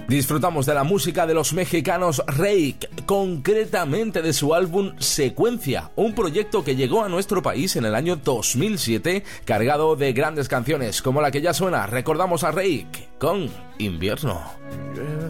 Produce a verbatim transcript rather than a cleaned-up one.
Disfrutamos de la música de los mexicanos Reik, concretamente de su álbum Secuencia, un proyecto que llegó a nuestro país en el año dos mil siete, cargado de grandes canciones como la que ya suena. Recordamos a Reik con Invierno. Llueve